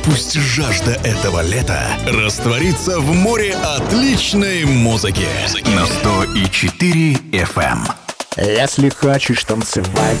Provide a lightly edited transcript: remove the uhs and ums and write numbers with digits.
Пусть жажда этого лета растворится в море отличной музыки. На 100,4 FM. Если хочешь танцевать,